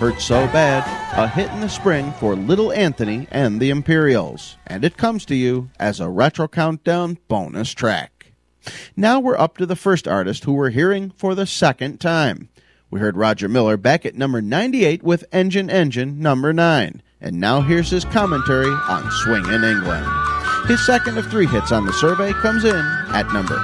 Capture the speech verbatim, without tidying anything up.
Hurt So Bad, a hit in the spring for Little Anthony and the Imperials. And it comes to you as a Retro Countdown bonus track. Now we're up to the first artist who we're hearing for the second time. We heard Roger Miller back at number ninety-eight with Engine Engine number nine. And now here's his commentary on Swing in England. His second of three hits on the survey comes in at number